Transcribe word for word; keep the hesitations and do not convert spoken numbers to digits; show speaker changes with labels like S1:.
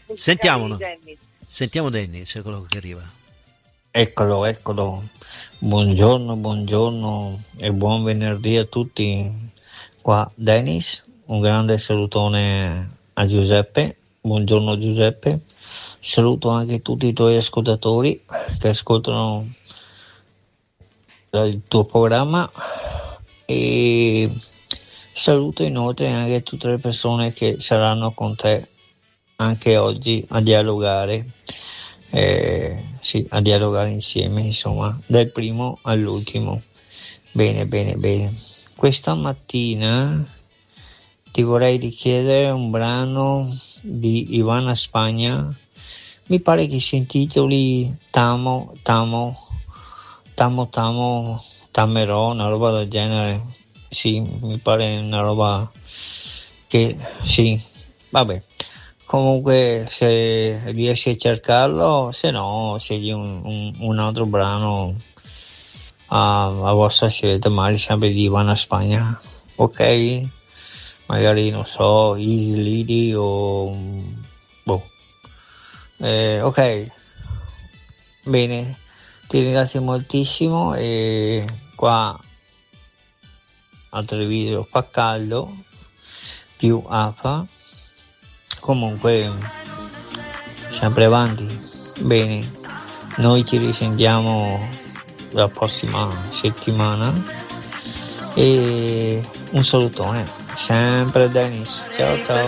S1: Sentiamolo. Sentiamo Dennis, quello che arriva.
S2: Eccolo, eccolo. Buongiorno, buongiorno e buon venerdì a tutti. Qua Dennis, un grande salutone a Giuseppe. Buongiorno Giuseppe. Saluto anche tutti i tuoi ascoltatori che ascoltano il tuo programma e saluto inoltre anche tutte le persone che saranno con te anche oggi a dialogare, eh, sì, a dialogare insieme, insomma, dal primo all'ultimo. Bene, bene, bene. Questa mattina ti vorrei richiedere un brano di Ivana Spagna, mi pare che si intitoli Tamo, Tamo, Tamo, Tamo, Tamerò, una roba del genere. Sì, mi pare una roba che sì, vabbè. Comunque se riesci a cercarlo, se no scegli un, un, un altro brano a, a vostra scelta, magari sempre di Ivana Spagna, ok? Magari non so, Easy Lady o boh. Eh, ok, bene, ti ringrazio moltissimo e qua a Treviso fa caldo, più afa. Comunque sempre avanti. Bene, noi ci risentiamo la prossima settimana e un salutone sempre Dennis, ciao ciao.